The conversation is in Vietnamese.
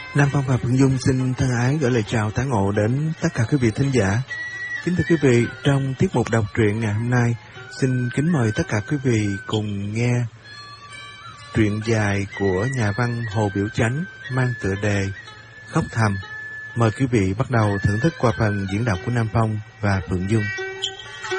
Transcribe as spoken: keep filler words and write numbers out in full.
Nam Phong và Phượng Dung xin thân ái gửi lời chào tán ngộ đến tất cả quý vị thính giả. Kính thưa quý vị, trong tiết mục đọc truyện ngày hôm nay, xin kính mời tất cả quý vị cùng nghe truyện dài của nhà văn Hồ Biểu Chánh mang tựa đề Khóc Thầm. Mời quý vị bắt đầu thưởng thức qua phần diễn đọc của Nam Phong và Phượng Dung.